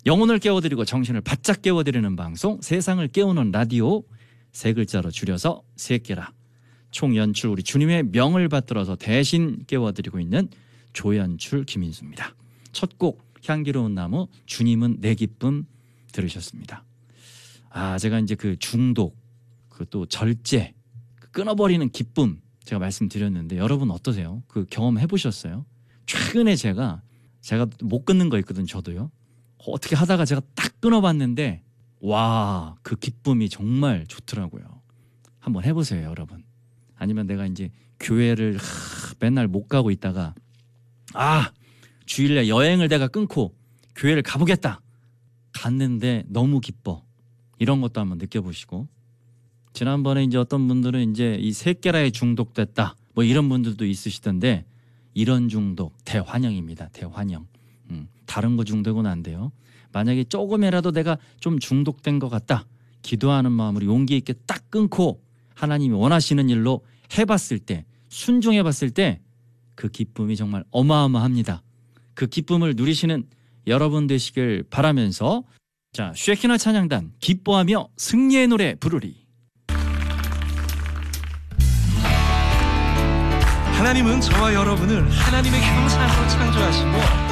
영혼을 깨워드리고 정신을 바짝 깨워드리는 방송, 세상을 깨우는 라디오, 세 글자로 줄여서 세깨라. 총연출 우리 주님의 명을 받들어서 대신 깨워드리고 있는 조연출 김인수입니다. 첫 곡 향기로운 나무, 주님은 내 기쁨 들으셨습니다. 제가 이제 그 중독, 그 또 절제, 끊어버리는 기쁨 제가 말씀드렸는데 여러분 어떠세요? 그 경험 해보셨어요? 최근에 제가 못 끊는 거 있거든. 저도요. 어떻게 하다가 제가 딱 끊어봤는데 와, 그 기쁨이 정말 좋더라고요. 한번 해보세요, 여러분. 아니면 내가 이제 교회를 맨날 못 가고 있다가 주일날 여행을 내가 끊고 교회를 가보겠다. 갔는데 너무 기뻐. 이런 것도 한번 느껴보시고. 지난번에 이제 어떤 분들은 이제 이 세깨라에 중독됐다. 뭐 이런 분들도 있으시던데 이런 중독 대환영입니다. 대환영. 다른 거 중독은 안 돼요. 만약에 조금이라도 내가 좀 중독된 것 같다. 기도하는 마음으로 용기 있게 딱 끊고 하나님이 원하시는 일로 해봤을 때, 순종해봤을 때 그 기쁨이 정말 어마어마합니다. 그 기쁨을 누리시는 여러분 되시길 바라면서 자, 쉐키나 찬양단 기뻐하며 승리의 노래 부르리. 하나님은 저와 여러분을 하나님의 형상으로 창조하시고